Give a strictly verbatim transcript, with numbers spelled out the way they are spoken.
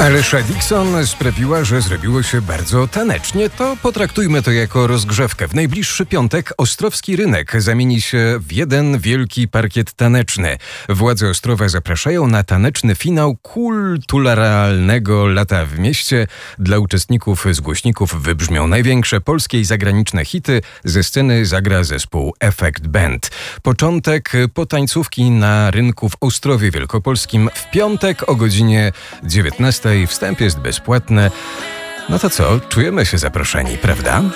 Alesza Dixon sprawiła, że zrobiło się bardzo tanecznie. To potraktujmy to jako rozgrzewkę. W najbliższy piątek Ostrowski Rynek zamieni się w jeden wielki parkiet taneczny. Władze Ostrowa zapraszają na taneczny finał kulturalnego lata w mieście. Dla uczestników z głośników wybrzmią największe polskie i zagraniczne hity. Ze sceny zagra zespół Effect Band. Początek potańcówki na rynku w Ostrowie Wielkopolskim w piątek o godzinie dziewiętnastej. Wstęp jest bezpłatny. No to co? Czujemy się zaproszeni, prawda?